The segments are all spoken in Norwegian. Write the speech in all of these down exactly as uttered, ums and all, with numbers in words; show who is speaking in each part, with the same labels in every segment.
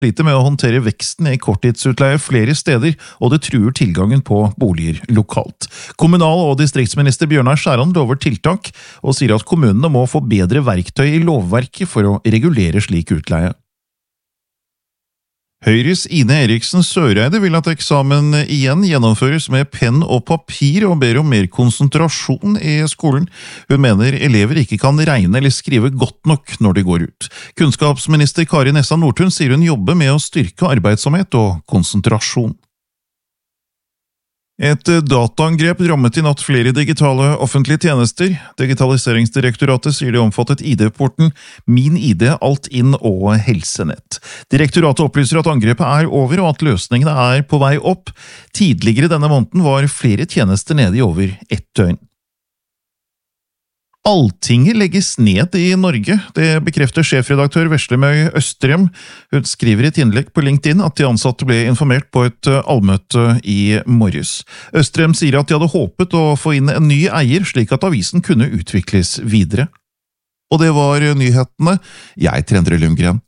Speaker 1: Sliter med å håndtere veksten i korttidsutleie flere steder, og det truer tilgangen på boliger lokalt. Kommunal- og distriktsminister Bjørnar Skjæran lover tiltak, og sier at kommunene må få bedre verktøy i lovverket for å regulere slik utleie. Høyres Ine Eriksen Søreide vil at eksamen igjen gjennomføres med penn og papir, og ber om mer konsentrasjon i skolen. Hun mener elever ikke kan regne eller skrive godt nok når de går ut. Kunnskapsminister Kari Nessa Nordtun sier hun jobber med å styrke arbeidsomhet og konsentrasjon. Et dataangrep rammet i natt flere digitale offentlige tjenester. Digitaliseringsdirektoratet sier det omfattet I D-porten Min I D, Altinn og Helsenett. Direktoratet opplyser at angrepet er over, og at løsningene er på vei opp. Tidligere denne måneden var flere tjenester nede i over ett døgn. Alltinget legges ned i Norge, det bekrefter sjefredaktør Veslemøy Østrem. Hun skriver i et innlegg på LinkedIn at de ansatte ble informert på et allmøte i morges. Østrem sier at de hadde håpet å få inn en ny eier, slik at avisen kunne utvikles videre. Og det var nyhetene. Jeg er Endre Lundgren.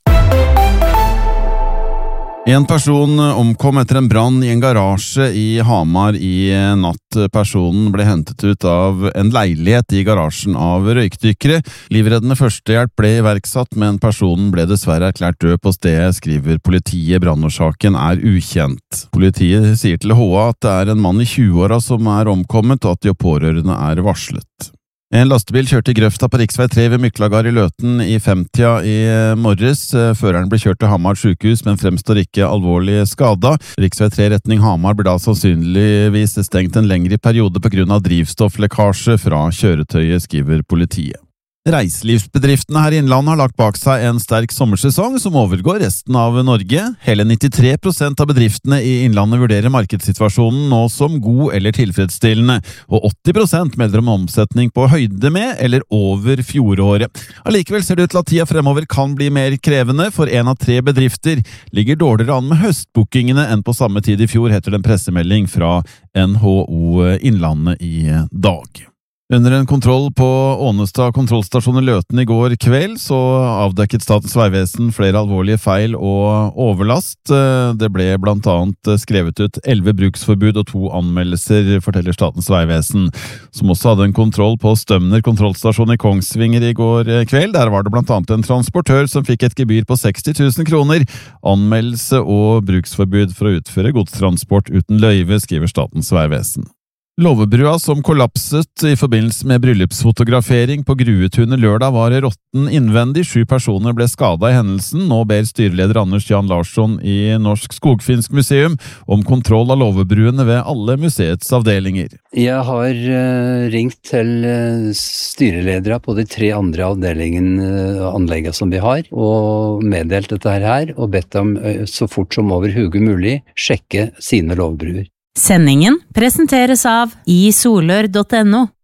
Speaker 2: En person omkom etter en brann i en garasje i Hamar i natt. Personen ble hentet ut av en leilighet i garasjen av røykdykkere. Livreddende førstehjelp ble iverksatt, men personen ble dessverre erklært død på stedet, skriver politiet. Brannårsaken er ukjent. Politiet sier til H A at det er en mann i tjueåra som er omkommet, og at de pårørende er varslet. En lastebil kjørte i grøfta på riksvei tre ved Myklagard i Løten i femtida i morges. Føreren ble kjørt til Hamar sykehus, men fremstår ikke alvorlig skada. Riksvei tre retning Hamar ble da sannsynligvis stengt en lengre periode på grunn av drivstofflekkasje fra kjøretøyet, skriver politiet. Reiselivsbedriftene her i Innlandet har lagt bak seg en sterk sommersesong som overgår resten av Norge. Hele nittitre prosent av bedriftene i Innlandet vurderer markedssituasjonen nå som god eller tilfredsstillende, og åtti prosent melder om omsetning på høyde med eller over fjoråret. Allikevel ser det ut til at tida fremover kan bli mer krevende, for en av tre bedrifter ligger dårligere an med høstbookingene enn på samme tid i fjor, heter det en pressemelding fra N H O Innlandet i dag. Under en kontroll på Ånestad kontrollstasjon i Løten i går kveld så avdekket Statens vegvesen flere alvorlige feil og overlast. Det ble blant annet skrevet ut elleve bruksforbud og to anmeldelser, forteller Statens vegvesen, som også hadde en kontroll på Stømner kontrollstasjon i Kongsvinger i går kveld. Der var det blant annet en transportør som fikk et gebyr på seksti tusen kroner, anmeldelse og bruksforbud for å utføre godstransport uten løyve, skriver Statens vegvesen. Låvebrua som kollapset i forbindelse med bryllupsfotografering på Gruetunet lørdag var råtten innvendig. Sju personer ble skadet i hendelsen. Nå ber styreleder Anders Jan Larsson i Norsk Skogfinsk Museum om kontroll av låvebruene ved alle museets avdelinger.
Speaker 3: Jeg har uh, ringt til uh, styreledere på de tre andre avdelingene, uh, anleggene som vi har, og meddelt dette her, og bedt dem uh, så fort som overhodet mulig sjekke sine låvebruer.
Speaker 4: Sendingen presenteres av i solør punktum no.